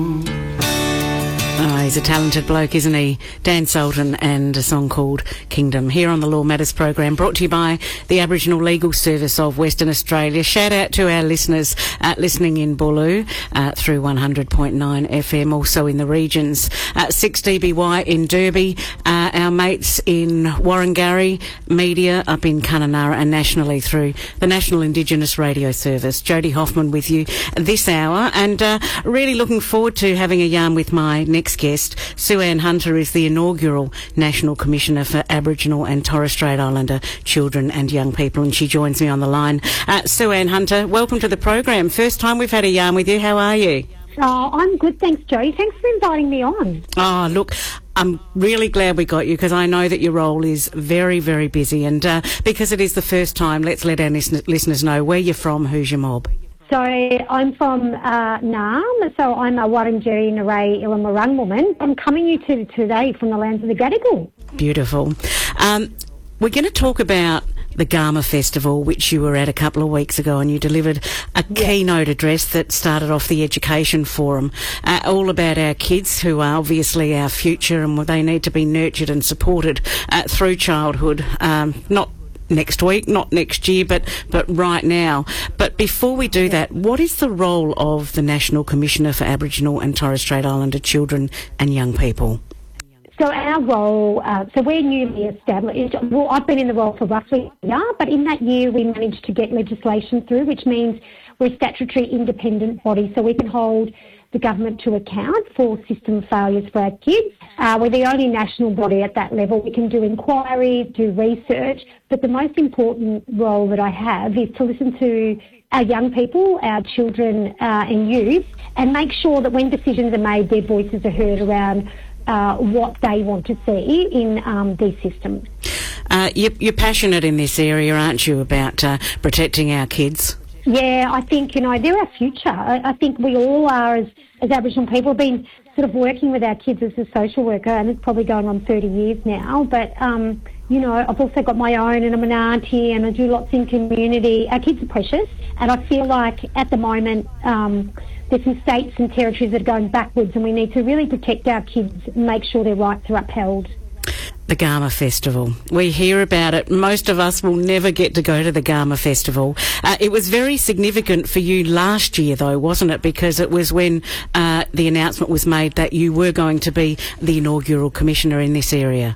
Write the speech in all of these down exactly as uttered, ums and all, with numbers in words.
Oh, he's a talented bloke, isn't he? Dan Sultan, and a song called Kingdom, here on the Law Matters program, brought to you by the Aboriginal Legal Service of Western Australia. Shout out to our listeners uh, listening in Booloo uh, through one hundred point nine F M, also in the regions. Uh, six D B Y in Derby, uh, our mates in Warrangarry, media up in Kununurra, and nationally through the National Indigenous Radio Service. Jodie Hoffman with you this hour, and uh, really looking forward to having a yarn with my next guest. Sue-Ann Hunter is the inaugural National Commissioner for Aboriginal and Torres Strait Islander children and young people, and she joins me on the line. Uh, Sue-Ann Hunter, welcome to the program. First time we've had a yarn with you. How are you? Oh, I'm good, thanks, Jodie. Thanks for inviting me on. Oh, look, I'm really glad we got you, because I know that your role is very, very busy, and uh, because it is the first time, let's let our listen- listeners know where you're from, who's your mob. So I'm from uh, Naarm, so I'm a Wurundjeri Narei Illarmarung woman. I'm coming you to today from the lands of the Gadigal. Beautiful. Um, we're going to talk about the Garma Festival, which you were at a couple of weeks ago, and you delivered a yeah. keynote address that started off the Education Forum, uh, all about our kids, who are obviously our future, and they need to be nurtured and supported uh, through childhood, um, not next week, not next year, but but right now. But before we do that, what is the role of the National Commissioner for Aboriginal and Torres Strait Islander children and young people? So our role, uh, so we're newly established. Well, I've been in the role for roughly a year, but in that year we managed to get legislation through, which means we're a statutory independent body, so we can hold the government to account for system failures for our kids. Uh, we're the only national body at that level. We can do inquiries, do research, but the most important role that I have is to listen to our young people, our children uh, and youth, and make sure that when decisions are made, their voices are heard around uh, what they want to see in um, these systems. Uh, you're, you're passionate in this area, aren't you, about uh, protecting our kids? Yeah, I think, you know, they're our future. I, I think we all are, as, as Aboriginal people, been sort of working with our kids as a social worker, and it's probably going on thirty years now. But, um, you know, I've also got my own, and I'm an auntie, and I do lots in community. Our kids are precious, and I feel like at the moment um, there's some states and territories that are going backwards, and we need to really protect our kids and make sure their rights are upheld. The Garma Festival. We hear about it. Most of us will never get to go to the Garma Festival. Uh, it was very significant for you last year, though, wasn't it? Because it was when uh, the announcement was made that you were going to be the inaugural commissioner in this area.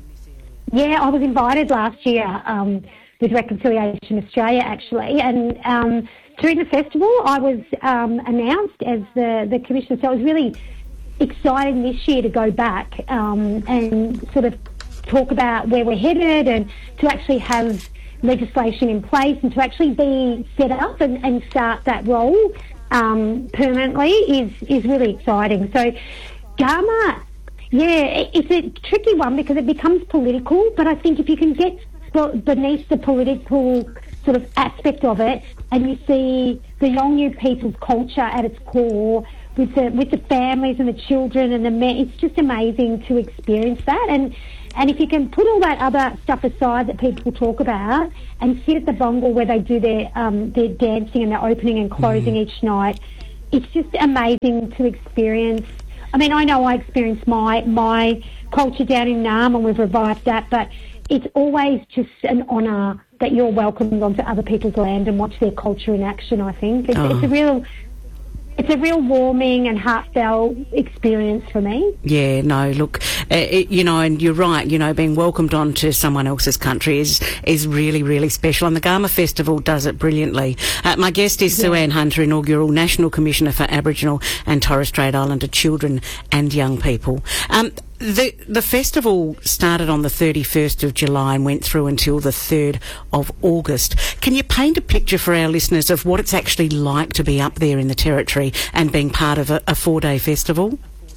Yeah, I was invited last year um, with Reconciliation Australia, actually, and um, during the festival I was um, announced as the, the commissioner, so it was really exciting this year to go back um, and sort of talk about where we're headed, and to actually have legislation in place, and to actually be set up and, and start that role um, permanently is, is really exciting. So Garma, yeah, it's a tricky one because it becomes political, but I think if you can get beneath the political sort of aspect of it, and you see the Yolngu people's culture at its core, with the with the families and the children and the men, it's just amazing to experience that. And and if you can put all that other stuff aside that people talk about, and sit at the bungle where they do their um, their dancing and their opening and closing mm. each night, it's just amazing to experience. I mean, I know I experienced my my culture down in Naarm, and we've revived that, but it's always just an honour that you're welcomed onto other people's land and watch their culture in action. I think it's, oh. it's a real. It's a real warming and heartfelt experience for me. Yeah, no, look, uh, it, you know, and you're right, you know, being welcomed onto someone else's country is is really, really special, and the Garma Festival does it brilliantly. Uh, my guest is yeah. Sue-Ann Hunter, inaugural National Commissioner for Aboriginal and Torres Strait Islander children and young people. Um, The the festival started on the thirty-first of July and went through until the third of August. Can you paint a picture for our listeners of what it's actually like to be up there in the Territory and being part of a, a four-day festival?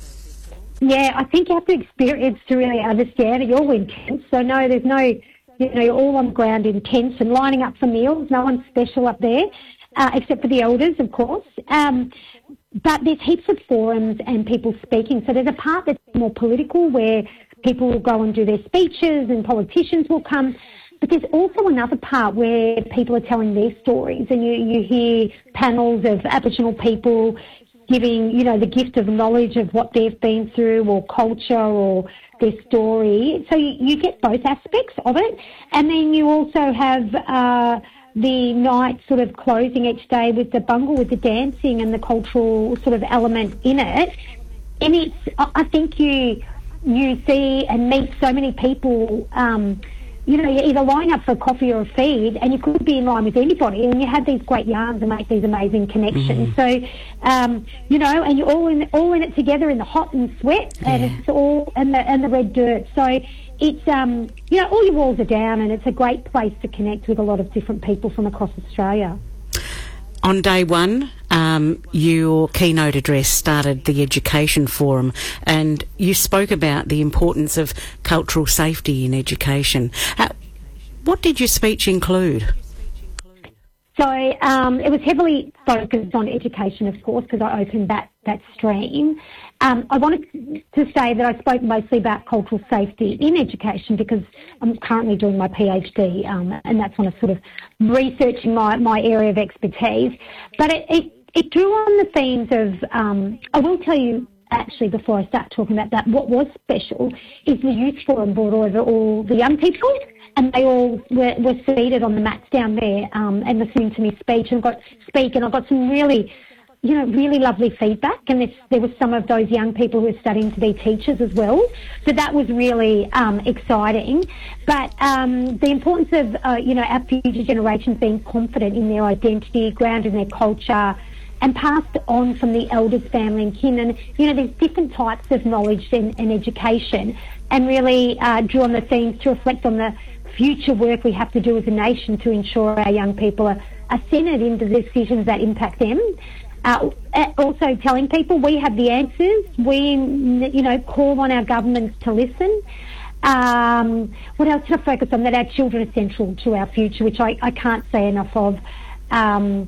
Yeah, I think you have to experience to really understand it. You're all intense, so no, there's no, you know, you're all on the ground in tents and lining up for meals. No one's special up there, uh, except for the elders, of course. Um, But there's heaps of forums and people speaking. So there's a part that's more political where people will go and do their speeches and politicians will come. But there's also another part where people are telling their stories, and you, you hear panels of Aboriginal people giving, you know, the gift of knowledge of what they've been through or culture or their story. So you, you get both aspects of it. And then you also have uh, the night sort of closing each day with the bungle, with the dancing and the cultural sort of element in it. And it's, I think you you see and meet so many people, um, you know, you either line up for a coffee or a feed, and you could be in line with anybody, and you have these great yarns and make these amazing connections. Mm-hmm. So, um, you know, and you're all in all in it together in the hot and sweat, yeah. and it's all and the and the red dirt. So it's um, you know, all your walls are down, and it's a great place to connect with a lot of different people from across Australia. On day one, um, your keynote address started the Education Forum, and you spoke about the importance of cultural safety in education. Uh, what did your speech include? So um, it was heavily focused on education, of course, because I opened that, that stream. Um, I wanted to say that I spoke mostly about cultural safety in education because I'm currently doing my PhD, um, and that's on a sort of researching my, my area of expertise. But it, it, it drew on the themes of, um, I will tell you, actually, before I start talking about that, what was special is the Youth Forum brought over all the young people, and they all were, were seated on the mats down there um, and listening to me speech and got speak, and I got some really, you know, really lovely feedback. And this, there was some of those young people who were studying to be teachers as well. So that was really um, exciting. But um, the importance of, uh, you know, our future generations being confident in their identity, grounded in their culture, and passed on from the elders, family and kin. And, you know, there's different types of knowledge and, and education, and really uh, drew on the themes to reflect on the future work we have to do as a nation to ensure our young people are, are centred in the decisions that impact them. Uh, also telling people we have the answers. We, you know, call on our governments to listen. Um, what else should I focus on? That our children are central to our future, which I, I can't say enough of. Um,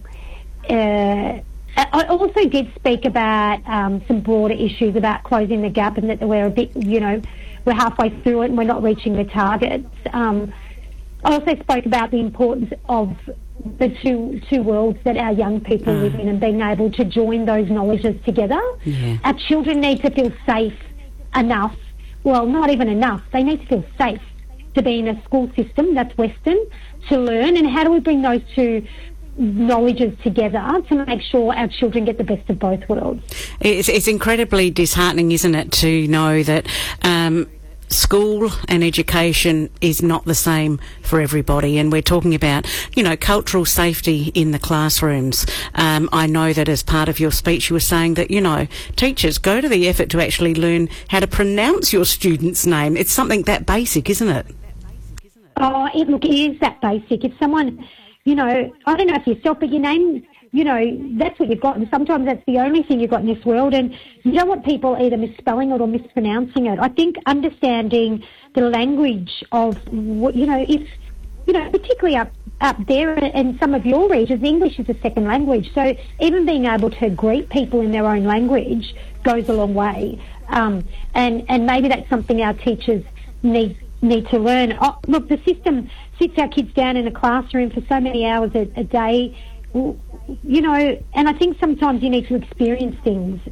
uh, I also did speak about um, some broader issues about closing the gap, and that we're a bit, you know, we're halfway through it and we're not reaching the targets. Um, I also spoke about the importance of the two two worlds that our young people mm. live in, and being able to join those knowledges together. Yeah. Our children need to feel safe enough, well, not even enough, they need to feel safe to be in a school system that's Western, to learn. And how do we bring those two knowledges together to make sure our children get the best of both worlds? It's, it's incredibly disheartening, isn't it, to know that um, school and education is not the same for everybody, and we're talking about, you know, cultural safety in the classrooms. Um, I know that as part of your speech you were saying that, you know, teachers go to the effort to actually learn how to pronounce your student's name. It's something that basic, isn't it? Oh, it, look, it is that basic. If someone, you know, I don't know if yourself, but your name, you know, that's what you've got, and sometimes that's the only thing you've got in this world, and you don't want people either misspelling it or mispronouncing it. I think understanding the language of, what, you know, if, you know, particularly up, up there in some of your regions, English is a second language, so even being able to greet people in their own language goes a long way, um, and, and maybe that's something our teachers need need to learn. Oh, look, the system sits our kids down in a classroom for so many hours a, a day, you know, and I think sometimes you need to experience things